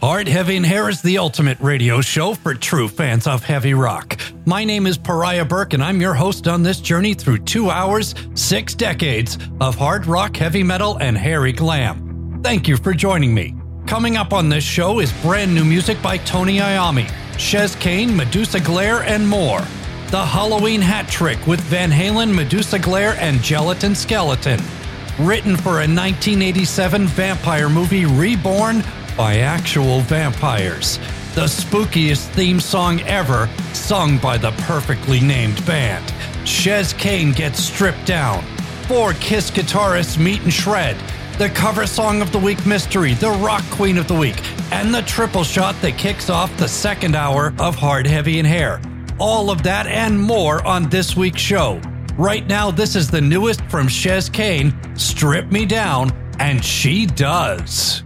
Hard, Heavy, and Hair is the ultimate radio show for true fans of heavy rock. My name is Pariah Burke, and I'm your host on this journey through 2 hours, 6 decades of hard rock, heavy metal, and hairy glam. Thank you for joining me. Coming up on this show is brand new music by Tony Iommi, Chez Kane, Medusa Glare, and more. The Halloween Hat Trick with Van Halen, Medusa Glare, and Gelatin Skeleton. Written for a 1987 vampire movie Reborn by actual vampires. The spookiest theme song ever, sung by the perfectly named band. Chez Kane gets stripped down. 4 Kiss guitarists meet and shred. The cover song of the week mystery, the rock queen of the week, and the triple shot that kicks off the second hour of Hard, Heavy, and Hair. All of that and more on this week's show. Right now, this is the newest from Chez Kane, Strip Me Down, and she does.